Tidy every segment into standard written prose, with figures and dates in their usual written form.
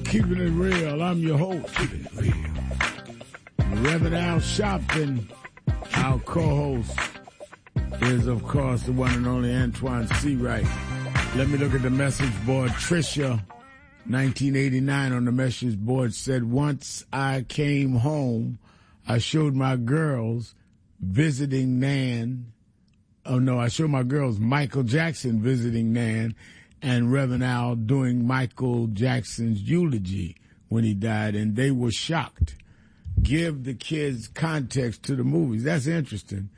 Keeping it real. I'm your host. Reverend Al Sharpton. Our co-host is, of course, the one and only Antoine Seawright. Let me look at the message board. Tricia, 1989, on the message board said, once I came home, I showed my girls visiting Nan. Oh, no, I showed my girls Michael Jackson visiting Nan and Reverend Al doing Michael Jackson's eulogy when he died, and they were shocked. Give the kids context to the movies. That's interesting.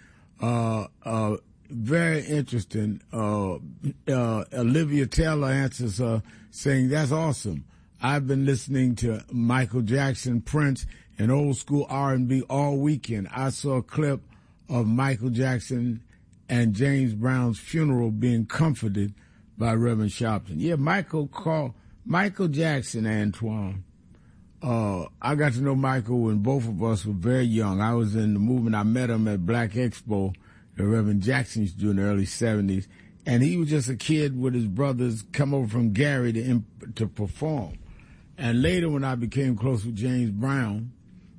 Very interesting. Olivia Taylor answers her saying, that's awesome. I've been listening to Michael Jackson, Prince, and old school R&B all weekend. I saw a clip of Michael Jackson and James Brown's funeral being comforted by Reverend Sharpton. Yeah, Michael Jackson, Antoine. I got to know Michael when both of us were very young. I was in the movement. I met him at Black Expo that Reverend Jackson used to do in the early 70s. And he was just a kid with his brothers come over from Gary to perform. And later when I became close with James Brown,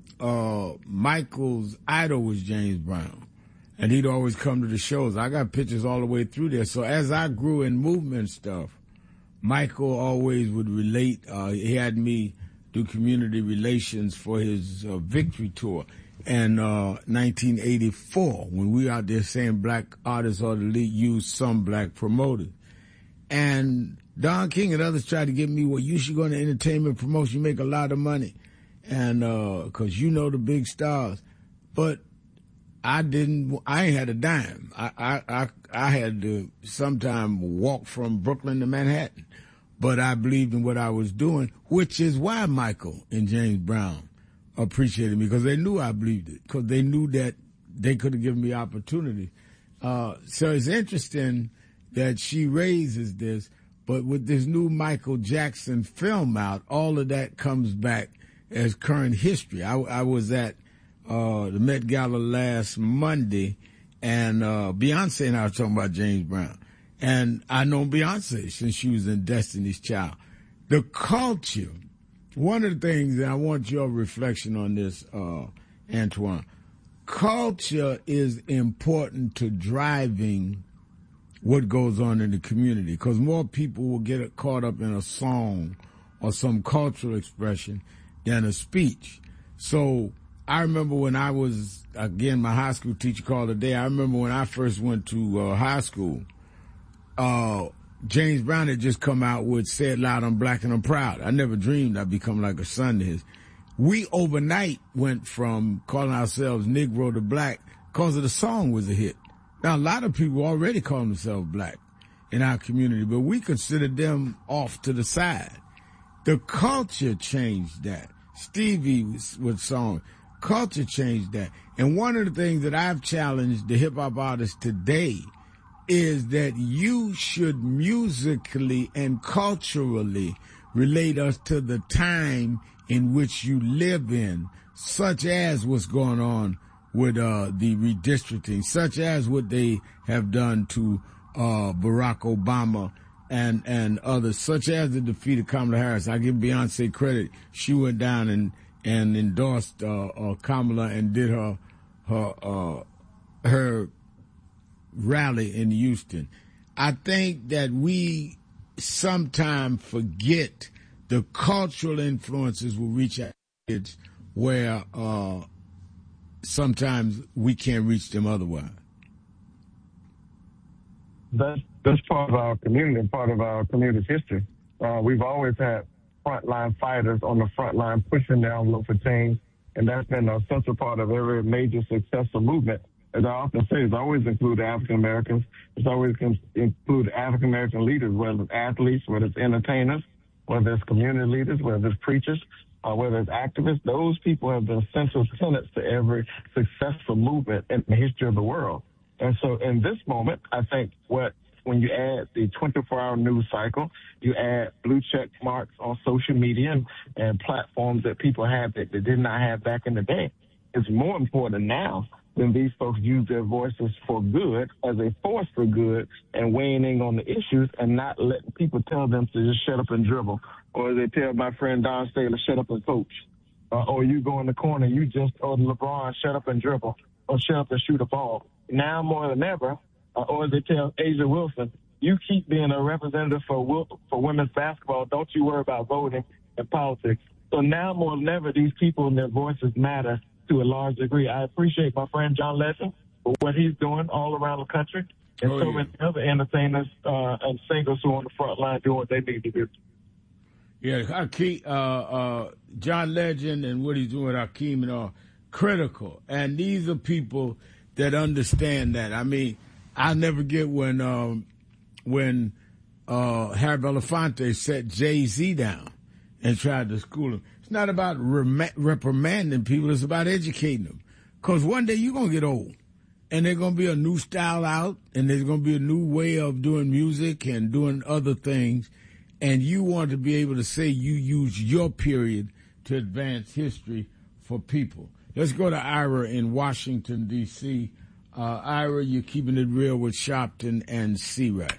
Michael's idol was James Brown. And he'd always come to the shows. I got pictures all the way through there. So as I grew in movement stuff, Michael always would relate. He had me do community relations for his victory tour. And 1984, when we were out there saying black artists ought to use some black promoters. And Don King and others tried to get me, well, you should go into entertainment promotion, you make a lot of money. And, cause you know the big stars. But I ain't had a dime. I had to sometime walk from Brooklyn to Manhattan. But I believed in what I was doing, which is why Michael and James Brown appreciated me, because they knew I believed it, because they knew that they could have given me opportunity. So it's interesting that she raises this, but with this new Michael Jackson film out, all of that comes back as current history. I was at the Met Gala last Monday, and Beyonce and I were talking about James Brown. And I know Beyonce since she was in Destiny's Child. The culture, one of the things, and I want your reflection on this, Antoine, culture is important to driving what goes on in the community, because more people will get caught up in a song or some cultural expression than a speech. So I remember when I was, again, my high school teacher called today, I remember when I first went to high school, James Brown had just come out with Say It Loud, I'm Black and I'm Proud. I never dreamed I'd become like a son to his. We overnight went from calling ourselves Negro to Black because of the song was a hit. Now, a lot of people already call themselves Black in our community, but we considered them off to the side. The culture changed that. Stevie with song. Culture changed that. And one of the things that I've challenged the hip-hop artists today is that you should musically and culturally relate us to the time in which you live in, such as what's going on with the redistricting, such as what they have done to Barack Obama and others, such as the defeat of Kamala Harris. I give Beyonce credit. She went down and endorsed Kamala and did her rally in Houston. I think that we sometimes forget the cultural influences will reach our kids where sometimes we can't reach them otherwise. That's part of our community and part of our community's history. We've always had frontline fighters on the front line pushing the envelope for change, and that's been a central part of every major successful movement. As I often say, it's always included African Americans. It's always included African American leaders, whether it's athletes, whether it's entertainers, whether it's community leaders, whether it's preachers, whether it's activists. Those people have been central tenets to every successful movement in the history of the world. And so in this moment, I think when you add the 24-hour news cycle, you add blue check marks on social media and platforms that people have that they did not have back in the day, it's more important now when these folks use their voices for good as a force for good and weighing in on the issues and not letting people tell them to just shut up and dribble Or as they tell my friend Don Staley, shut up and coach. Or you go in the corner, or LeBron, shut up and dribble, or shut up and shoot a ball. Now more than ever, or as they tell Asia Wilson, you keep being a representative for women's basketball. Don't you worry about voting and politics. So now more than ever, these people and their voices matter to a large degree. I appreciate my friend John Legend for what he's doing all around the country, and so many other entertainers and singers who are on the front line doing what they need to do. Yeah, Hakeem, John Legend and what he's doing, Hakeem, are critical. And these are people that understand that. I mean, I'll never get when Harry Belafonte set Jay-Z down and tried to school him. It's not about reprimanding people. It's about educating them. Because one day you're going to get old. And there's going to be a new style out. And there's going to be a new way of doing music and doing other things. And you want to be able to say you use your period to advance history for people. Let's go to Ira in Washington, D.C. Ira, you're keeping it real with Sharpton and C-Rack.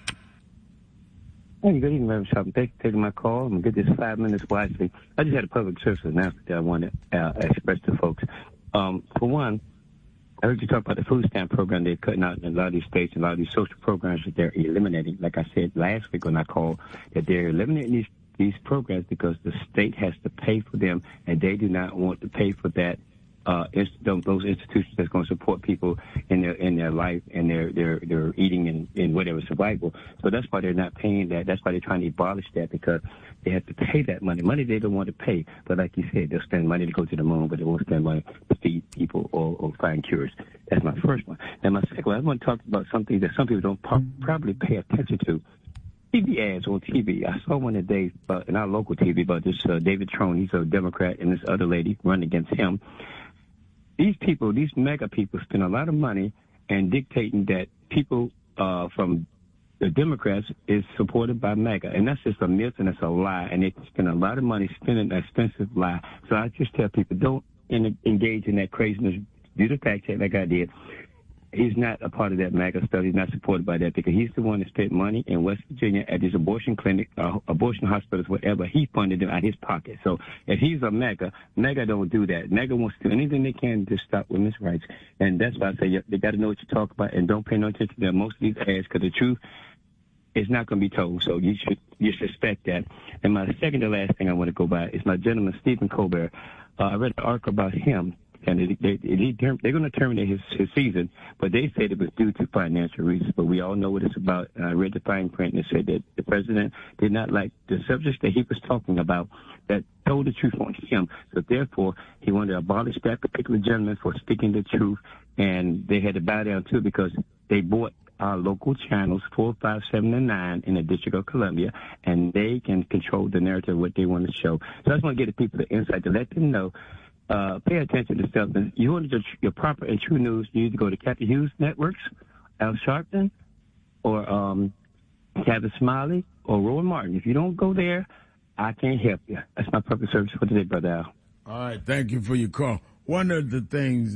Hey, good evening, Reverend Sharpton. Thanks for taking my call. I'm going to get this 5 minutes wisely. I just had a public service announcement that I want to express to folks. For one, I heard you talk about the food stamp program they're cutting out in a lot of these states, and a lot of these social programs that they're eliminating. Like I said last week when I called, that they're eliminating these programs because the state has to pay for them, and they do not want to pay for that. Those institutions that's going to support people in their life and their eating and whatever survival. So that's why they're not paying that. That's why they're trying to abolish that, because they have to pay that money they don't want to pay. But like you said, they'll spend money to go to the moon, but they won't spend money to feed people or find cures. That's my first one. And my second one, I want to talk about something that some people don't probably pay attention to. TV ads on TV. I saw one today in our local TV about this David Trone. He's a Democrat, and this other lady running against him. These people, these mega people, spend a lot of money and dictating that people from the Democrats is supported by MAGA. And that's just a myth and it's a lie. And they spend a lot of money spending an expensive lie. So I just tell people, don't engage in that craziness. Do the fact check like I did. He's not a part of that MAGA stuff. He's not supported by that because he's the one that spent money in West Virginia at this abortion clinic, abortion hospitals, whatever. He funded them out of his pocket. So if he's a MAGA don't do that. MAGA wants to do anything they can to stop women's rights. And that's why I say they got to know what you talk about and don't pay no attention to them. Most of these ads, because the truth is not going to be told. So you suspect that. And my second to last thing I want to go by is my gentleman, Stephen Colbert. I read an article about him. And they're going to terminate his season, but they said it was due to financial reasons. But we all know what it's about. And I read the fine print, and it said that the president did not like the subjects that he was talking about that told the truth on him. So therefore, he wanted to abolish that particular gentleman for speaking the truth, and they had to bow down to it because they bought our local channels 4, 5, 7, and 9 in the District of Columbia, and they can control the narrative of what they want to show. So I just want to get the people the insight to let them know. Pay attention to something. You want your proper and true news, you need to go to Kathy Hughes Networks, Al Sharpton, or Kevin Smiley, or Rowan Martin. If you don't go there, I can't help you. That's my public service for today, Brother Al. All right, thank you for your call. One of the things,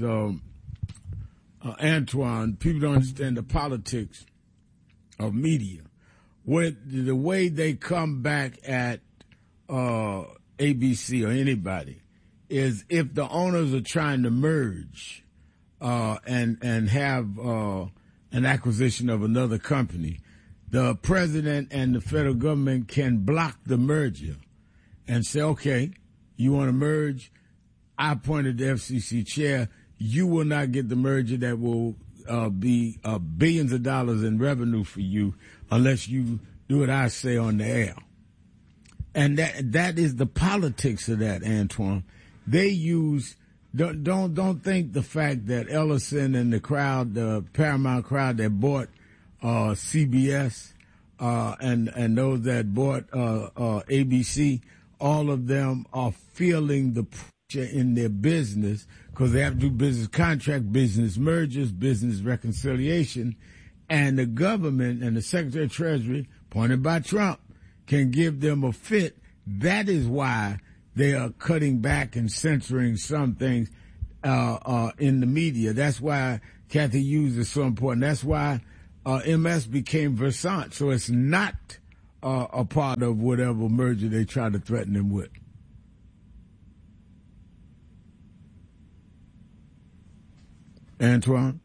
Antoine, people don't understand the politics of media. With the way they come back at ABC or anybody, is if the owners are trying to merge and have an acquisition of another company, the president and the federal government can block the merger and say, okay, you want to merge? I appointed the FCC chair. You will not get the merger that will be billions of dollars in revenue for you unless you do what I say on the air. And that is the politics of that, Antoine. They don't think the fact that Ellison and the crowd, the Paramount crowd that bought CBS and those that bought ABC, all of them are feeling the pressure in their business because they have to do business contract, business mergers, business reconciliation, and the government and the Secretary of Treasury, appointed by Trump, can give them a fit. That is why they are cutting back and censoring some things in the media. That's why Kathy Hughes is so important. That's why MS became Versant. So it's not a part of whatever merger they try to threaten him with. Antoine?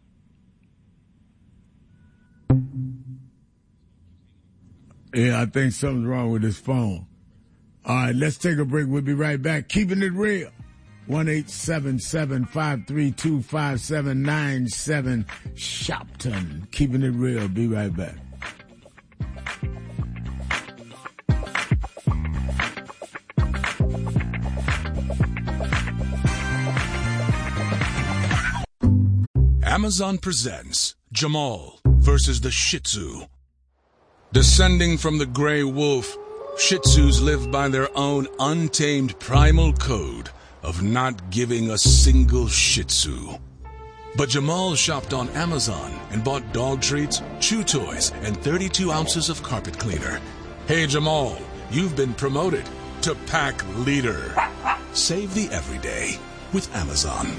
Yeah, I think something's wrong with his phone. All right, let's take a break. We'll be right back. Keeping it real. 1-877-532-5797. Shopton. Keeping it real. Be right back. Amazon presents Jamal versus the Shih Tzu. Descending from the gray wolf, Shih Tzus live by their own untamed primal code of not giving a single Shih Tzu. But Jamal shopped on Amazon and bought dog treats, chew toys, and 32 ounces of carpet cleaner. Hey Jamal, you've been promoted to pack leader. Save the everyday with Amazon.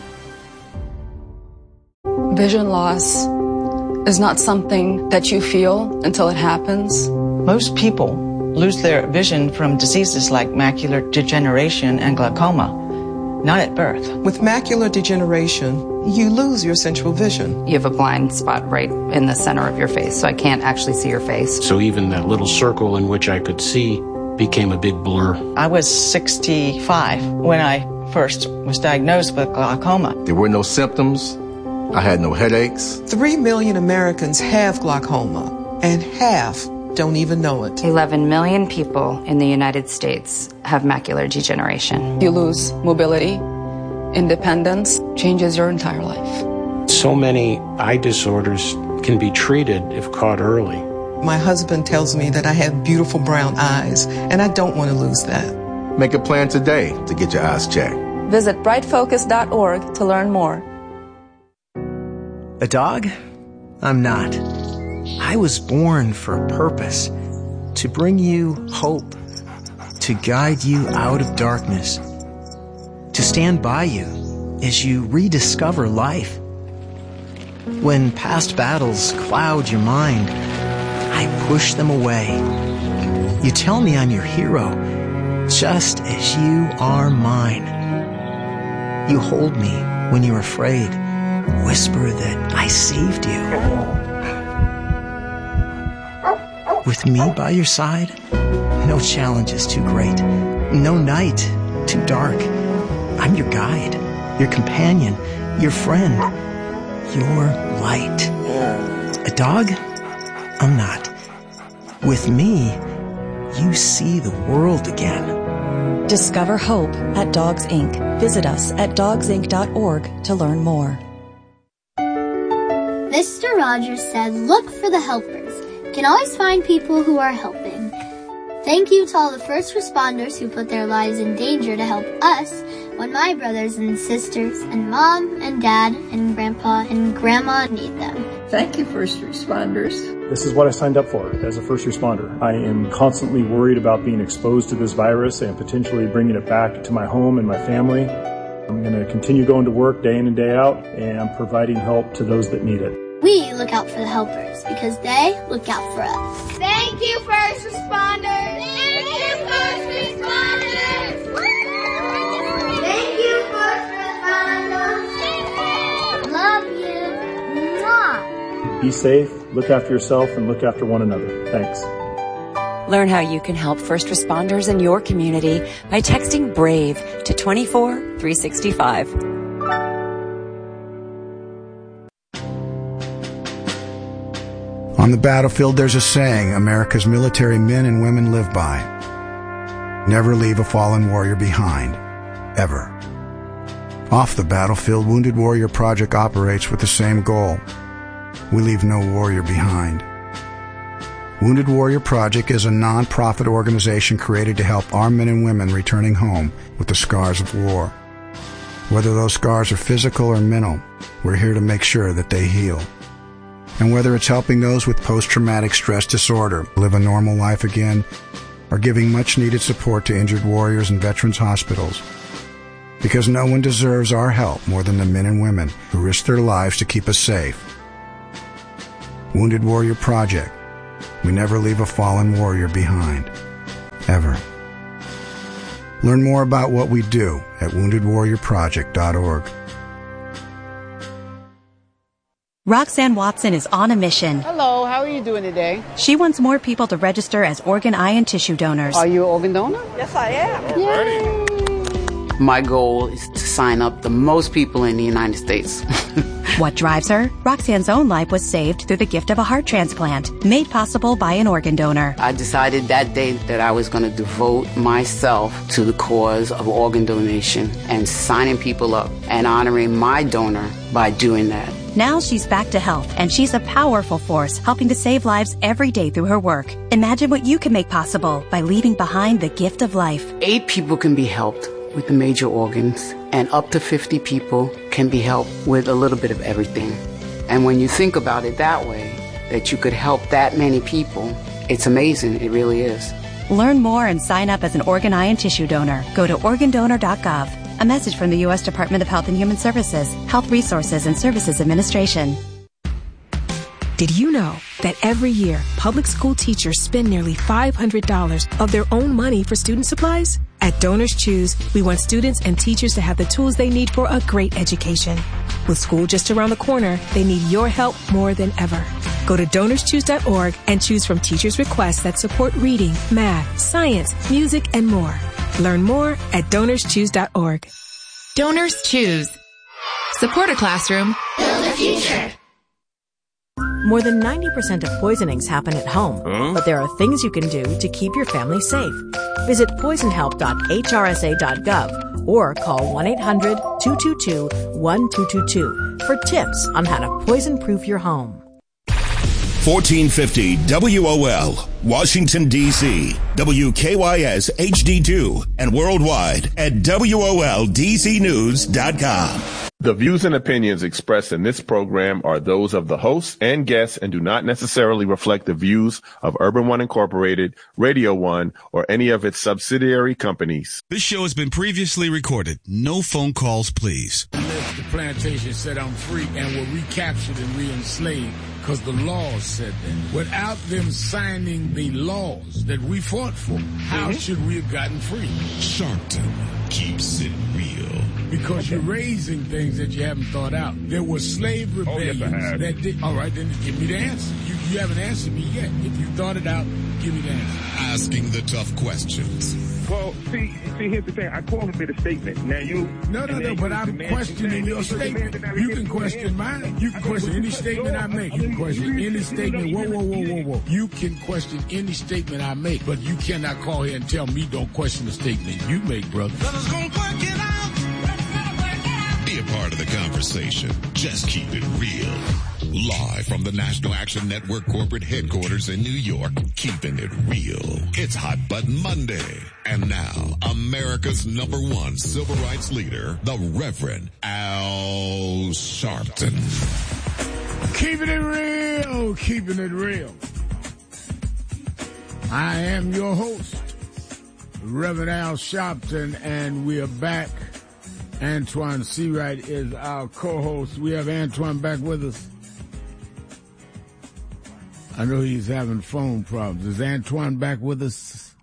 Vision loss is not something that you feel until it happens. Most people lose their vision from diseases like macular degeneration and glaucoma, not at birth. With macular degeneration, you lose your central vision. You have a blind spot right in the center of your face, so I can't actually see your face. So even that little circle in which I could see became a big blur. I was 65 when I first was diagnosed with glaucoma. There were no symptoms. I had no headaches. 3 million Americans have glaucoma, and half don't even know it. 11 million people in the United States have macular degeneration. You lose mobility, independence, changes your entire life. So many eye disorders can be treated if caught early. My husband tells me that I have beautiful brown eyes, and I don't want to lose that. Make a plan today to get your eyes checked. Visit brightfocus.org to learn more. A dog? I'm not. I was born for a purpose, to bring you hope, to guide you out of darkness, to stand by you as you rediscover life. When past battles cloud your mind, I push them away. You tell me I'm your hero, just as you are mine. You hold me when you're afraid, whisper that I saved you. With me by your side, no challenge is too great, no night too dark. I'm your guide, your companion, your friend, your light. A dog? I'm not. With me, you see the world again. Discover hope at Dogs Inc. Visit us at dogsinc.org to learn more. Mr. Rogers said, look for the helpers. You can always find people who are helping. Thank you to all the first responders who put their lives in danger to help us when my brothers and sisters and mom and dad and grandpa and grandma need them. Thank you, first responders. This is what I signed up for as a first responder. I am constantly worried about being exposed to this virus and potentially bringing it back to my home and my family. I'm going to continue going to work day in and day out and providing help to those that need it. We look out for the helpers because they look out for us. Thank you, first responders. Thank you, first responders. Thank you, first responders. Love you. Mwah. Be safe, look after yourself, and look after one another. Thanks. Learn how you can help first responders in your community by texting BRAVE to 24365. On the battlefield, there's a saying America's military men and women live by. Never leave a fallen warrior behind. Ever. Off the battlefield, Wounded Warrior Project operates with the same goal. We leave no warrior behind. Wounded Warrior Project is a non-profit organization created to help our men and women returning home with the scars of war. Whether those scars are physical or mental, we're here to make sure that they heal. And whether it's helping those with post-traumatic stress disorder live a normal life again, or giving much-needed support to injured warriors in veterans' hospitals. Because no one deserves our help more than the men and women who risk their lives to keep us safe. Wounded Warrior Project. We never leave a fallen warrior behind. Ever. Learn more about what we do at woundedwarriorproject.org. Roxanne Watson is on a mission. Hello, how are you doing today? She wants more people to register as organ, eye, and tissue donors. Are you an organ donor? Yes, I am. Yay. My goal is to sign up the most people in the United States. What drives her? Roxanne's own life was saved through the gift of a heart transplant, made possible by an organ donor. I decided that day that I was going to devote myself to the cause of organ donation and signing people up and honoring my donor by doing that. Now she's back to health, and she's a powerful force helping to save lives every day through her work. Imagine what you can make possible by leaving behind the gift of life. 8 people can be helped with the major organs, and up to 50 people can be helped with a little bit of everything. And when you think about it that way, that you could help that many people, it's amazing. It really is. Learn more and sign up as an organ, eye, and tissue donor. Go to organdonor.gov. A message from the U.S. Department of Health and Human Services, Health Resources and Services Administration. Did you know that every year, public school teachers spend nearly $500 of their own money for student supplies? At Donors Choose, we want students and teachers to have the tools they need for a great education. With school just around the corner, they need your help more than ever. Go to DonorsChoose.org and choose from teachers' requests that support reading, math, science, music, and more. Learn more at DonorsChoose.org. Donors Choose. Support a classroom. Build a future. More than 90% of poisonings happen at home, but there are things you can do to keep your family safe. Visit poisonhelp.hrsa.gov or call 1-800-222-1222 for tips on how to poison-proof your home. 1450 WOL, Washington, D.C., WKYS HD2, and worldwide at WOLDCnews.com. The views and opinions expressed in this program are those of the hosts and guests and do not necessarily reflect the views of Urban One Incorporated, Radio One, or any of its subsidiary companies. This show has been previously recorded. No phone calls, please. The plantation said I'm free and were recaptured and re-enslaved because the laws said that. Without them signing the laws that we fought for, how should we have gotten free? Sharpton keeps it real. Because you're raising things that you haven't thought out. There were slave rebellions that did. All right, then give me the answer. You haven't answered me yet. If you thought it out, give me the answer. Asking the tough questions. Well, see, here's the thing. I qualified a statement. Now you... No, but I'm questioning your statement. You can question mine. You can question any statement I make. You can question any statement. Whoa. You can question any statement I make, but you cannot call here and tell me don't question the statement you make, brother. Brothers gonna work it out. Be a part of the conversation. Just keep it real. Live from the National Action Network corporate headquarters in New York, keeping it real. It's Hot Button Monday. And now, America's #1 civil rights leader, the Reverend Al Sharpton. Keeping it real, keeping it real. I am your host, Reverend Al Sharpton, and we are back. Antoine Seawright is our co-host. We have Antoine back with us. I know he's having phone problems. Is Antoine back with us?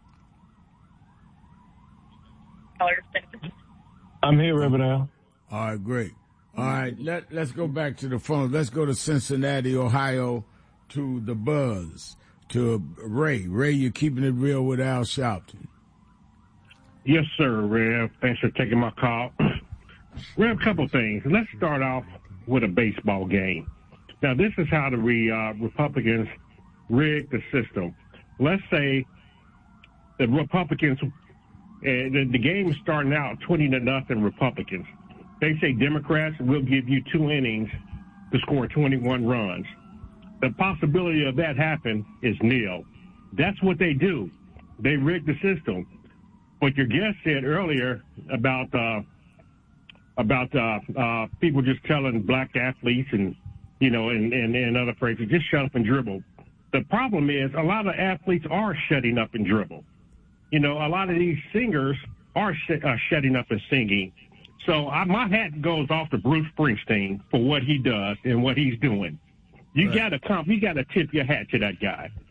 I'm here, Reverend Al. All right, great. All right, let's go back to the phone. Let's go to Cincinnati, Ohio, to the Buzz, to Ray. Ray, you're keeping it real with Al Sharpton. Yes, sir, Rev. Thanks for taking my call. Rev, a couple things. Let's start off with a baseball game. Now, this is how the Republicans rigged the system. Let's say the Republicans, the game is starting out 20-0 Republicans. They say Democrats will give you 2 innings to score 21 runs. The possibility of that happen is nil. That's what they do. They rig the system. What your guest said earlier about people just telling black athletes and other phrases, just shut up and dribble. The problem is a lot of athletes are shutting up and dribble. A lot of these singers are shutting up and singing. So my hat goes off to Bruce Springsteen for what he does and what he's doing. You got to tip your hat to that guy.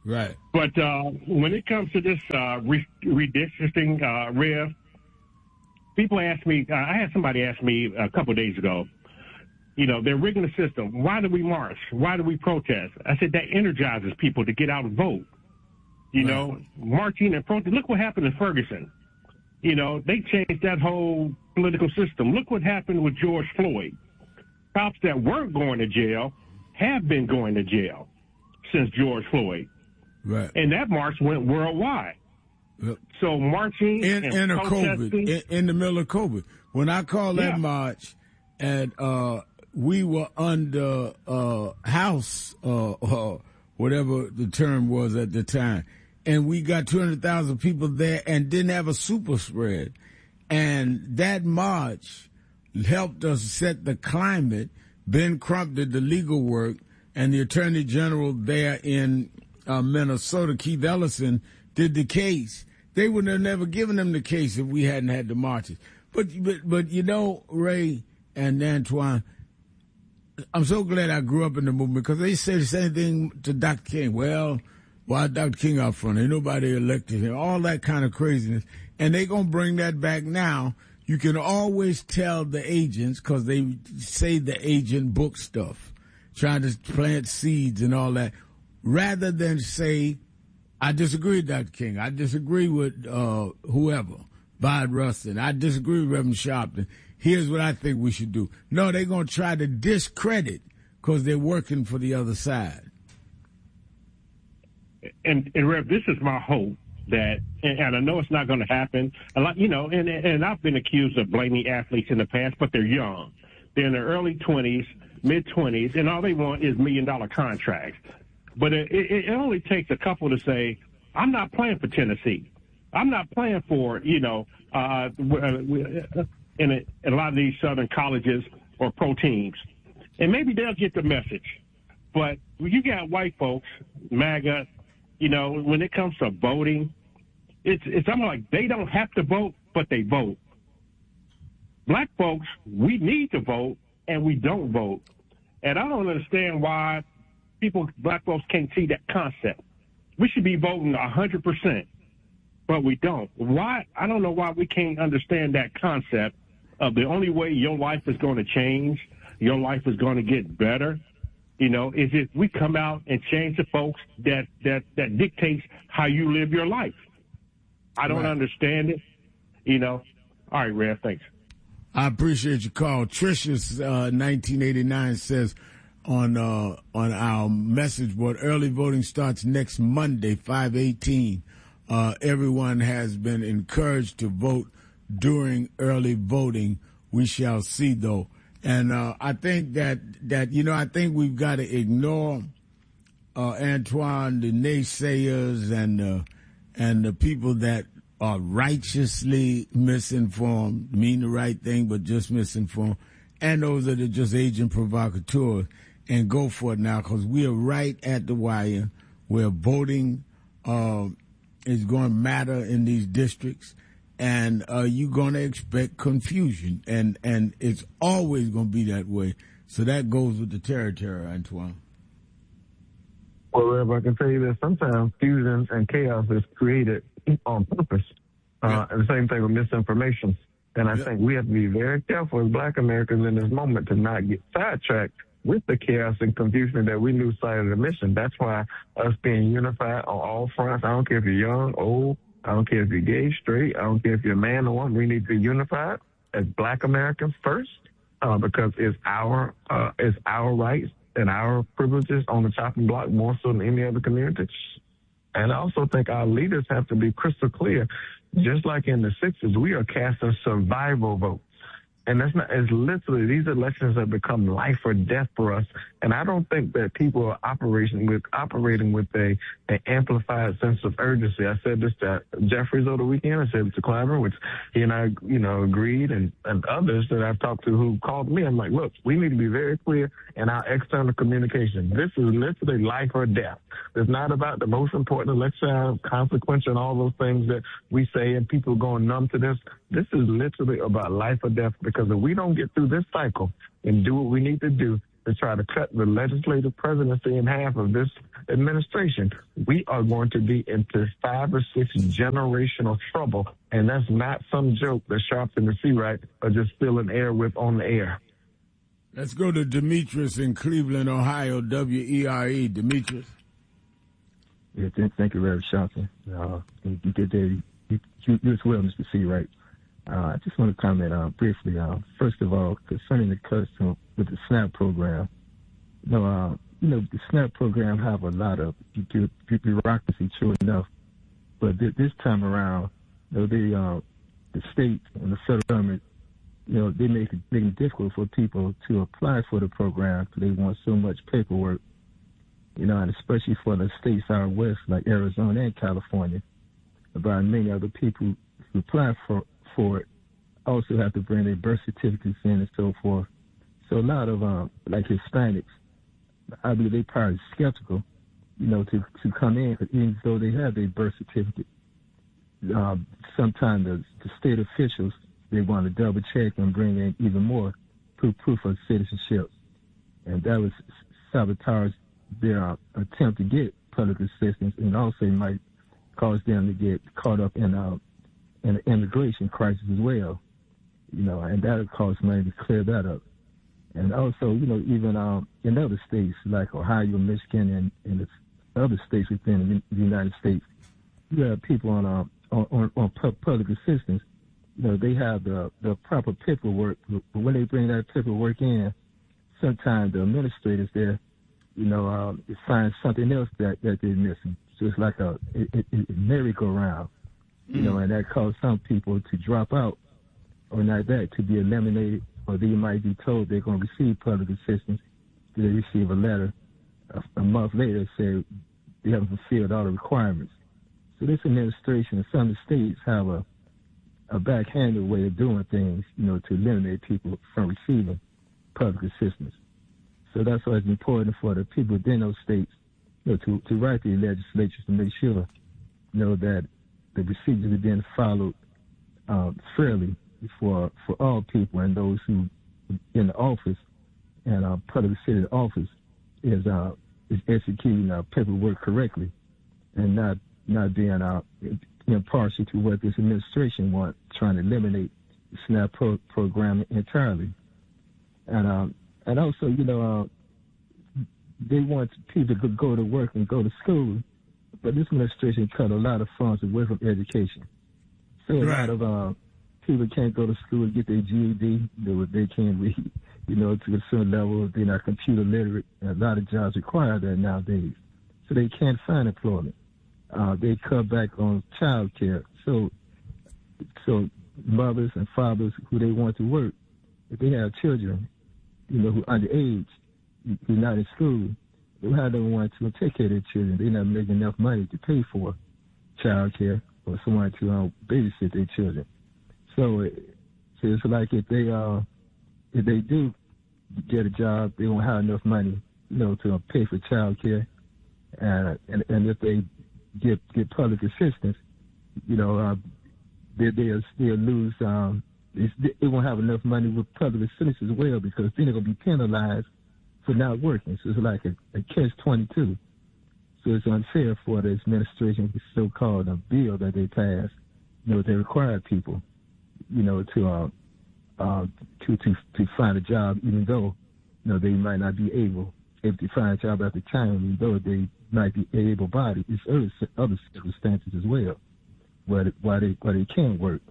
Right. But when it comes to this redistricting, Rev, people ask me, I had somebody ask me a couple of days ago, they're rigging the system. Why do we march? Why do we protest? I said that energizes people to get out and vote. Marching and protesting. Look what happened in Ferguson. They changed that whole political system. Look what happened with George Floyd. Cops that weren't going to jail have been going to jail since George Floyd. Right. And that march went worldwide. Yep. So marching in protesting. in the middle of COVID. When I called that march, and we were under house, whatever the term was at the time, and we got 200,000 people there and didn't have a super spread. And that march helped us set the climate. Ben Crump did the legal work, and the Attorney General there in Minnesota, Keith Ellison, did the case. They would have never given them the case if we hadn't had the marches. But Ray and Antoine, I'm so glad I grew up in the movement, because they say the same thing to Dr. King. Well, why Dr. King out front? Ain't nobody elected him. All that kind of craziness. And they're going to bring that back now. You can always tell the agents, because they say the agent book stuff, trying to plant seeds and all that, rather than say, I disagree with Dr. King. I disagree with whoever, Bob Rustin. I disagree with Reverend Sharpton. Here's what I think we should do. No, they're going to try to discredit because they're working for the other side. And Rev, this is my hope that, and I know it's not going to happen a lot, and I've been accused of blaming athletes in the past, but they're young. They're in their early 20s, mid-20s, and all they want is $1 million contracts. But it only takes a couple to say, I'm not playing for Tennessee. I'm not playing for, in a lot of these southern colleges or pro teams. And maybe they'll get the message. But when you got white folks, MAGA, when it comes to voting, it's something like they don't have to vote, but they vote. Black folks, we need to vote, and we don't vote. And I don't understand why black folks can't see that concept. We should be voting 100%, but we don't. Why? I don't know why we can't understand that concept of the only way your life is going to change, your life is going to get better, is if we come out and change the folks that dictates how you live your life. I don't understand it, All right, Rev, thanks. I appreciate your call. Trisha's 1989 says on our message board, early voting starts next Monday, 5/18. Everyone has been encouraged to vote during early voting. We shall see, though. And I think that I think we've got to ignore Antoine, the naysayers and the people that are righteously misinformed, mean the right thing but just misinformed, and those that are just agent provocateurs, and go for it now, because we are right at the wire where voting is going to matter in these districts. And you're going to expect confusion, and it's always going to be that way. So that goes with the territory, Antoine. Well, Rev, I can tell you that sometimes confusion and chaos is created on purpose. And the same thing with misinformation. And I think we have to be very careful as Black Americans in this moment to not get sidetracked with the chaos and confusion that we lose sight of the mission. That's why us being unified on all fronts, I don't care if you're young, old, I don't care if you're gay, straight, I don't care if you're a man or woman, we need to be unified as Black Americans first, because it's our rights and our privileges on the chopping block more so than any other community. And I also think our leaders have to be crystal clear. Just like in the 60s, we are casting survival votes. And that's not, it's literally, these elections have become life or death for us. And I don't think that people are operating with an amplified sense of urgency. I said this to Jeffries over the weekend. I said it to Clyburn, which he and I, agreed, and others that I've talked to who called me. I'm like, look, we need to be very clear in our external communication. This is literally life or death. It's not about the most important election, consequential, and all those things that we say, and people going numb to this. This is literally about life or death, because if we don't get through this cycle and do what we need to do, to try to cut the legislative presidency in half of this administration, we are going to be into 5 or 6 generational trouble. And that's not some joke that Sharps and the Seawright are just filling air with on the air. Let's go to Demetrius in Cleveland, Ohio, WERE. Demetrius. Yeah, thank you, Reverend Johnson. Good day. You as well, Mr. Seawright. I just want to comment briefly. First of all, concerning the cuts with the SNAP program. The SNAP program have a lot of bureaucracy, true enough. But this time around, the state and the federal government, they make it difficult for people to apply for the program because they want so much paperwork. And especially for the states out west like Arizona and California, about many other people who apply for it also have to bring their birth certificates in and so forth. So a lot of like Hispanics, I believe they probably skeptical, to come in, even though they have their birth certificate. Sometimes the state officials, they want to double check and bring in even more proof of citizenship, and that would sabotage their attempt to get public assistance, and also might cause them to get caught up in an immigration crisis as well, and that would cost money to clear that up. And also, even in other states like Ohio, Michigan, and the other states within the United States, you have people on public assistance. They have the proper paperwork, but when they bring that paperwork in, sometimes the administrators there, find something else that they're missing. So it's like a merry-go-round, and that causes some people to drop out, or not that, to be eliminated, or they might be told they're going to receive public assistance. They receive a letter a month later saying they haven't fulfilled all the requirements. So this administration and some of the states have a backhanded way of doing things, to eliminate people from receiving public assistance. So that's why it's important for the people within those states, to write the legislatures to make sure, that the procedures are being followed fairly for all people, and those who in the office and public city office is executing paperwork correctly, and not being impartial to what this administration wants, trying to eliminate the SNAP program entirely. And also, they want people to go to work and go to school, but this administration cut a lot of funds away from education. So a lot of people can't go to school and get their GED. They can't read, to a certain level. They're not computer literate. A lot of jobs require that nowadays. So they can't find employment. They cut back on child care. So mothers and fathers who they want to work, if they have children, who are underage, who not in school, they have no one to take care of their children. They're not making enough money to pay for child care or someone to babysit their children. So it's like if they do get a job, they won't have enough money, to pay for child care, and if they get public assistance, they'll lose. They won't have enough money with public assistance as well, because then they're going to be penalized for not working. So it's like a catch-22. So it's unfair for the administration with the so-called bill that they passed. They require people, to find a job, even though, they might not be able, if they find a job at the time, even though they might be able-bodied. It's other circumstances as well, why they can't work.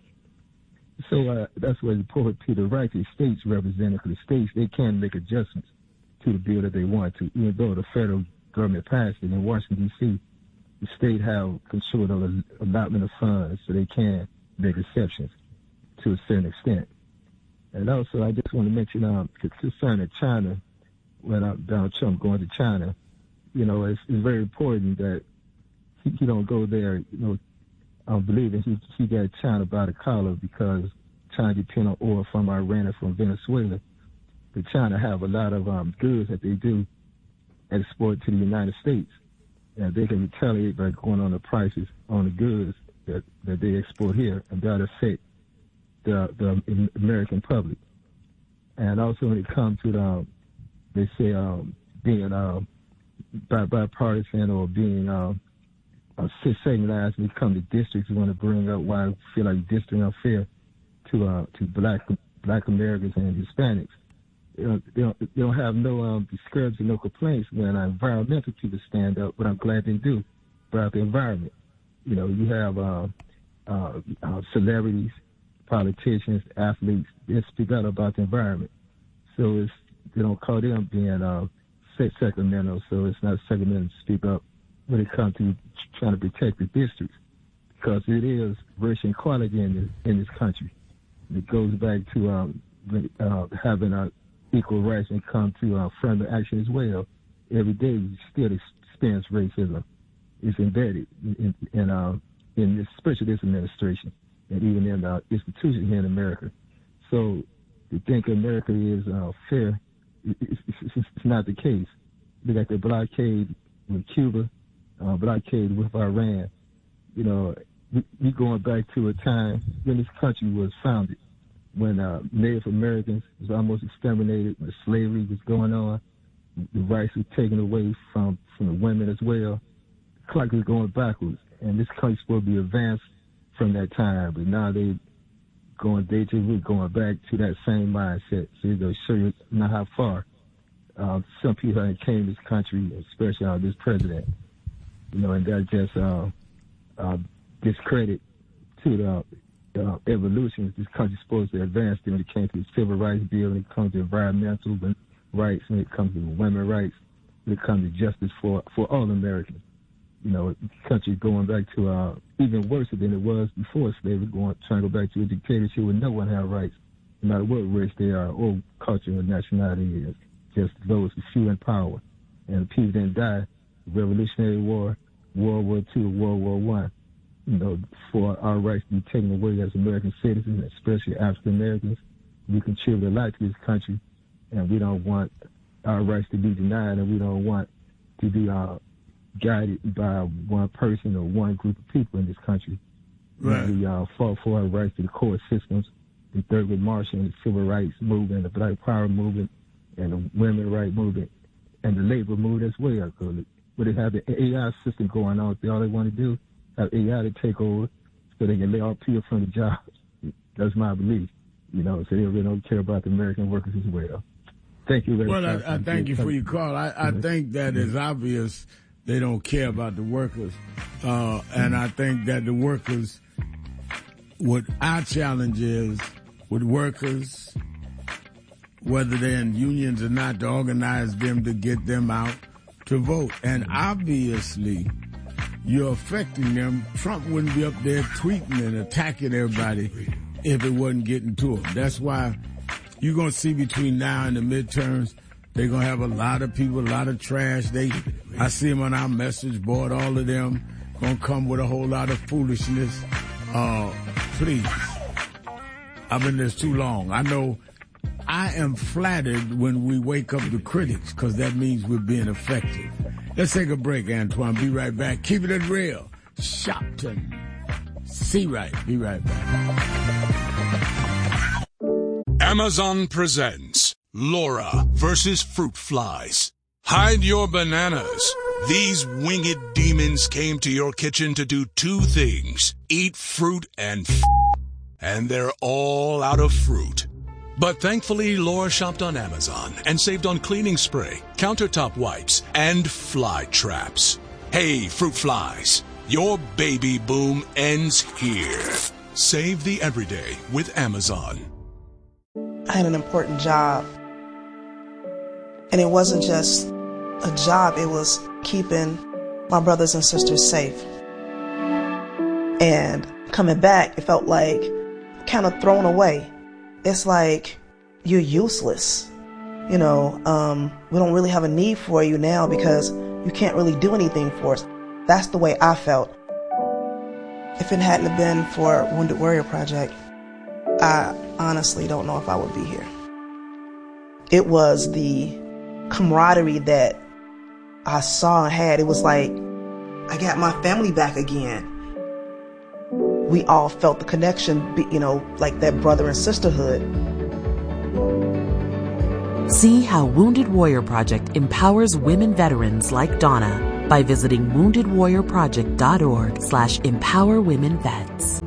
So that's why the poor people, right, the states represented, the states, they can make adjustments to the bill that they want to, even though the federal government passed it. In Washington, D.C., the state have control of the allotment of funds, so they can make exceptions to a certain extent. And also, I just want to mention, concerning China, when Donald Trump going to China, it's very important that he don't go there, believing he got China by the collar, because China depend on oil from Iran and from Venezuela. But China have a lot of goods that they do export to the United States, and they can retaliate by going on the prices on the goods that they export here, and that affect the American public. And also when it comes to they say being bipartisan or being segmented when it comes to districts. We want to bring up why I feel like districts are fair to Black Americans and Hispanics. They don't have no discouragement, no complaints when environmental people stand up, but I'm glad they do about the environment. You know, you have celebrities, politicians, athletes, they speak out about the environment. So they don't call them being Sacramento, so it's not Sacramento to speak up when it comes to trying to protect the districts, because it is racial equality in this country. It goes back to having equal rights when it comes to affirmative action as well. Every day we still experience racism. It's embedded in this, especially this administration, and even in the institutions here in America. So to think America is fair, it's not the case. Look at the blockade with Cuba, blockade with Iran. You know, we going back to a time when this country was founded, when Native Americans was almost exterminated, when slavery was going on, the rights were taken away from the women as well. The clock is going backwards, and this country's supposed to be advanced from that time, but now they going back to that same mindset. So they'll show you not how far some people that came to this country, especially this president, you know, and that just discredit to the evolution this country's supposed to advance when it came to the Civil Rights Bill, when it comes to environmental rights, when it comes to women's rights, when it comes to justice for all Americans. You know, the country going back to even worse than it was before slavery, trying to go back to a dictatorship where no one had rights, no matter what race they are or culture or nationality is, just those with few in power. And people didn't die. The Revolutionary War, World War II, World War I, you know, for our rights to be taken away as American citizens, especially African Americans. We contribute a lot to this country, and we don't want our rights to be denied, and we don't want to be guided by one person or one group of people in this country. Right. We fought for our rights to the court systems, the Thurgood Marshall and the Civil Rights Movement, the Black Power Movement, and the Women's Rights Movement, and the labor movement as well. Because they have the AI system going on, all they want to do have AI to take over so they can lay off people from the jobs. That's my belief. You know, so they really don't care about the American workers as well. Thank you very much. Well, I thank you for your call. I think that is obvious. They don't care about the workers. And I think that the workers, what our challenge is with workers, whether they're in unions or not, to organize them to get them out to vote. And obviously, you're affecting them. Trump wouldn't be up there tweeting and attacking everybody if it wasn't getting to them. That's why you're going to see between now and the midterms, they're going to have a lot of people, a lot of trash. I see them on our message board, all of them going to come with a whole lot of foolishness. Please. I've been this too long. I know I am flattered when we wake up the critics, because that means we're being effective. Let's take a break, Antoine. Be right back. Keep it real. Shopton. See right. Be right back. Amazon presents Laura versus Fruit Flies. Hide your bananas. These winged demons came to your kitchen to do two things: eat fruit and they're all out of fruit. But thankfully, Laura shopped on Amazon and saved on cleaning spray, countertop wipes, and fly traps. Hey, fruit flies, your baby boom ends here. Save the everyday with Amazon. I had an important job. And it wasn't just a job, it was keeping my brothers and sisters safe. And coming back, it felt like kind of thrown away. It's like, you're useless. You know, we don't really have a need for you now because you can't really do anything for us. That's the way I felt. If it hadn't have been for Wounded Warrior Project, I honestly don't know if I would be here. It was the camaraderie that I saw and had. It was like, I got my family back again. We all felt the connection, you know, like that brother and sisterhood. See how Wounded Warrior Project empowers women veterans like Donna by visiting woundedwarriorproject.org/empowerwomenvets.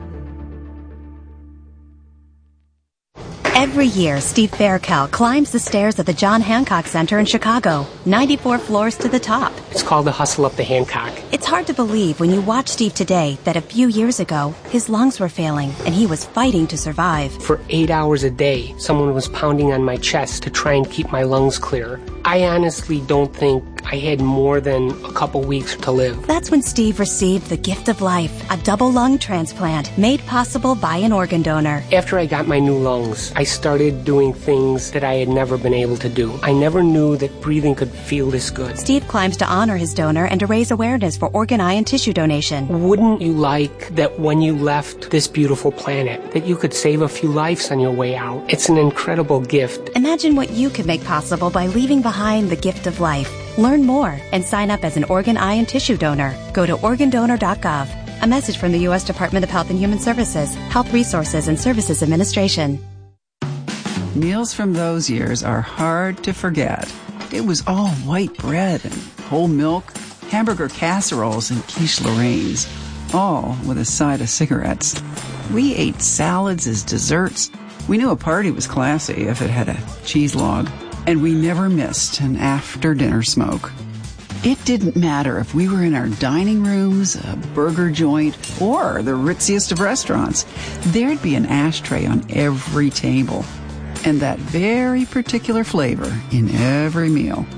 Every year, Steve Fairkel climbs the stairs at the John Hancock Center in Chicago, 94 floors to the top. It's called the Hustle Up the Hancock. It's hard to believe when you watch Steve today that a few years ago, his lungs were failing and he was fighting to survive. For 8 hours a day, someone was pounding on my chest to try and keep my lungs clear. I honestly don't think I had more than a couple weeks to live. That's when Steve received the gift of life, a double lung transplant made possible by an organ donor. After I got my new lungs, I started doing things that I had never been able to do. I never knew that breathing could feel this good. Steve climbs to honor his donor and to raise awareness for organ, eye, and tissue donation. Wouldn't you like that when you left this beautiful planet, that you could save a few lives on your way out? It's an incredible gift. Imagine what you could make possible by leaving behind the gift of life. Learn more and sign up as an organ, eye, and tissue donor. Go to organdonor.gov. A message from the U.S. Department of Health and Human Services, Health Resources and Services Administration. Meals from those years are hard to forget. It was all white bread and whole milk, hamburger casseroles and quiche Lorraines, all with a side of cigarettes. We ate salads as desserts. We knew a party was classy if it had a cheese log. And we never missed an after-dinner smoke. It didn't matter if we were in our dining rooms, a burger joint, or the ritziest of restaurants. There'd be an ashtray on every table, and that very particular flavor in every meal.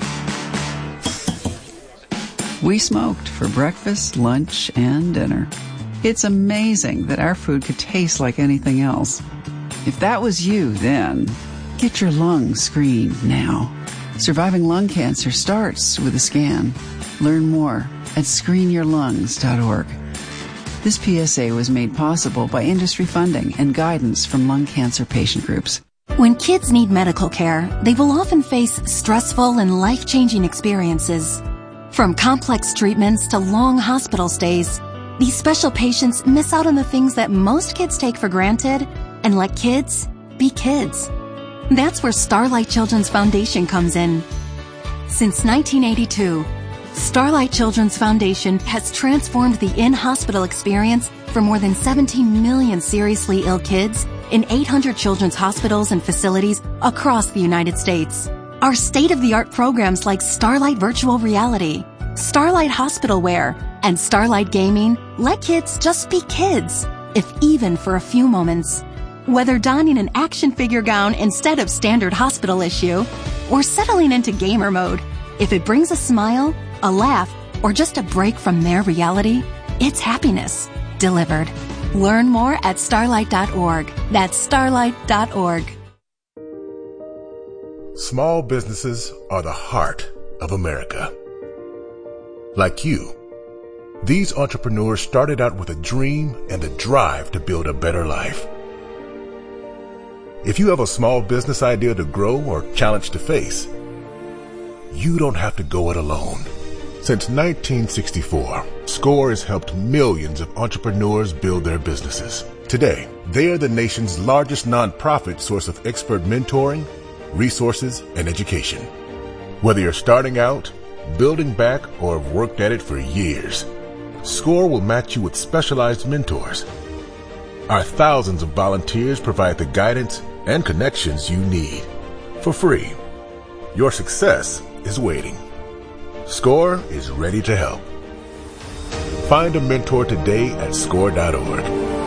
We smoked for breakfast, lunch, and dinner. It's amazing that our food could taste like anything else. If that was you then, get your lungs screened now. Surviving lung cancer starts with a scan. Learn more at screenyourlungs.org. This PSA was made possible by industry funding and guidance from lung cancer patient groups. When kids need medical care, they will often face stressful and life-changing experiences. From complex treatments to long hospital stays, these special patients miss out on the things that most kids take for granted and let kids be kids. That's where Starlight Children's Foundation comes in. Since 1982, Starlight Children's Foundation has transformed the in-hospital experience for more than 17 million seriously ill kids in 800 children's hospitals and facilities across the United States. Our state-of-the-art programs like Starlight Virtual Reality, Starlight Hospital Wear, and Starlight Gaming let kids just be kids, if even for a few moments. Whether donning an action figure gown instead of standard hospital issue, or settling into gamer mode, if it brings a smile, a laugh, or just a break from their reality, it's happiness delivered. Learn more at starlight.org. That's starlight.org. Small businesses are the heart of America. Like you, these entrepreneurs started out with a dream and the drive to build a better life. If you have a small business idea to grow or challenge to face, you don't have to go it alone. Since 1964, SCORE has helped millions of entrepreneurs build their businesses. Today, they are the nation's largest nonprofit source of expert mentoring, resources, and education. Whether you're starting out, building back, or have worked at it for years, SCORE will match you with specialized mentors. Our thousands of volunteers provide the guidance and connections you need for free. Your success is waiting. SCORE is ready to help. Find a mentor today at SCORE.org.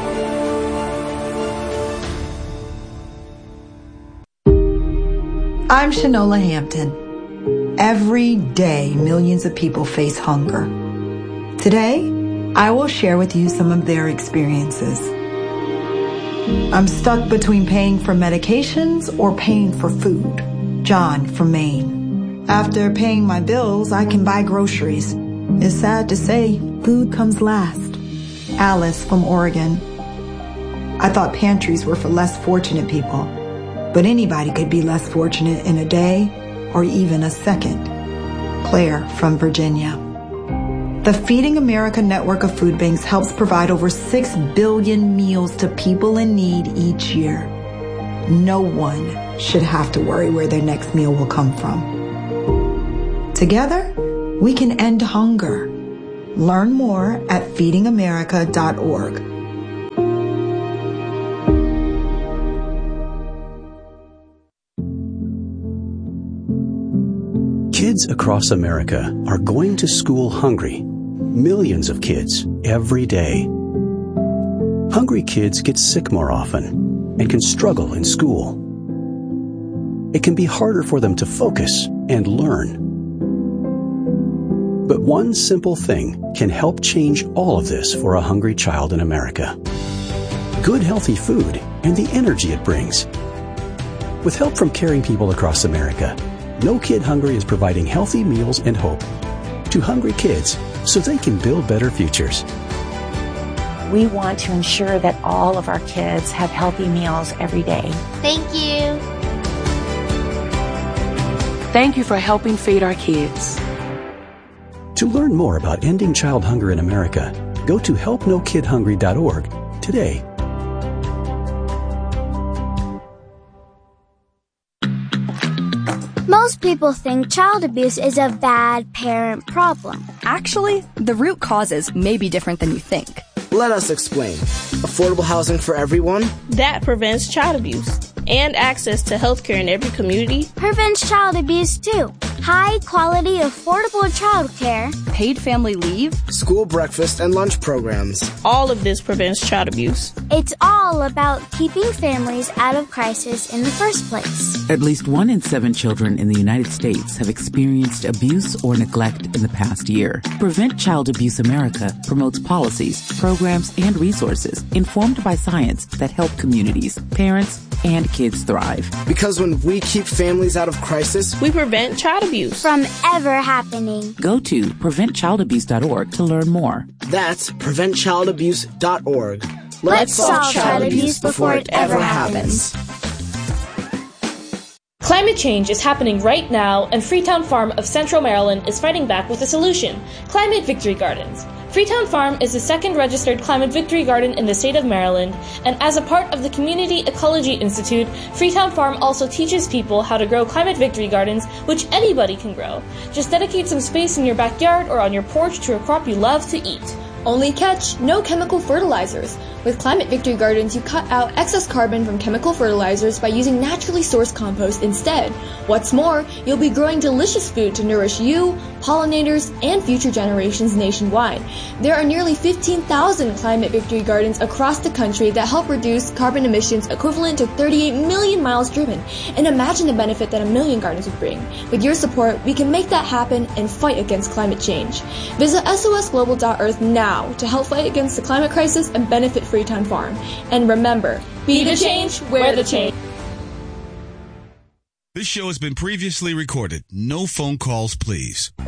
I'm Shanola Hampton. Every day, millions of people face hunger. Today, I will share with you some of their experiences. I'm stuck between paying for medications or paying for food. John from Maine. After paying my bills, I can buy groceries. It's sad to say, food comes last. Alice from Oregon. I thought pantries were for less fortunate people, but anybody could be less fortunate in a day or even a second. Claire from Virginia. The Feeding America network of food banks helps provide over 6 billion meals to people in need each year. No one should have to worry where their next meal will come from. Together, we can end hunger. Learn more at feedingamerica.org. Kids across America are going to school hungry. Millions of kids every day. Hungry kids get sick more often and can struggle in school. It can be harder for them to focus and learn. But one simple thing can help change all of this for a hungry child in America. Good, healthy food and the energy it brings. With help from caring people across America, No Kid Hungry is providing healthy meals and hope to hungry kids so they can build better futures. We want to ensure that all of our kids have healthy meals every day. Thank you. Thank you for helping feed our kids. To learn more about ending child hunger in America, go to helpnokidhungry.org today. Most people think child abuse is a bad parent problem. Actually, the root causes may be different than you think. Let us explain. Affordable housing for everyone? That prevents child abuse. And access to healthcare in every community. Prevents child abuse too. High quality, affordable childcare. Paid family leave. School breakfast and lunch programs. All of this prevents child abuse. It's all about keeping families out of crisis in the first place. At least 1 in 7 children in the United States have experienced abuse or neglect in the past year. Prevent Child Abuse America promotes policies, programs, and resources informed by science that help communities, parents, and kids thrive. Because when we keep families out of crisis, we prevent child abuse from ever happening. Go to preventchildabuse.org to learn more. That's preventchildabuse.org. Let's solve child abuse before it ever happens. Climate change is happening right now, and Freetown Farm of Central Maryland is fighting back with a solution: Climate Victory Gardens. Freetown Farm is the second registered Climate Victory Garden in the state of Maryland, and as a part of the Community Ecology Institute, Freetown Farm also teaches people how to grow Climate Victory Gardens, which anybody can grow. Just dedicate some space in your backyard or on your porch to a crop you love to eat. Only catch, no chemical fertilizers. With Climate Victory Gardens, you cut out excess carbon from chemical fertilizers by using naturally sourced compost instead. What's more, you'll be growing delicious food to nourish you, pollinators, and future generations nationwide. There are nearly 15,000 Climate Victory Gardens across the country that help reduce carbon emissions equivalent to 38 million miles driven. And imagine the benefit that 1 million gardens would bring. With your support, we can make that happen and fight against climate change. Visit sosglobal.earth now to help fight against the climate crisis and benefit Freetown Farm. And remember, be the change, wear the change. This show has been previously recorded. No phone calls, please.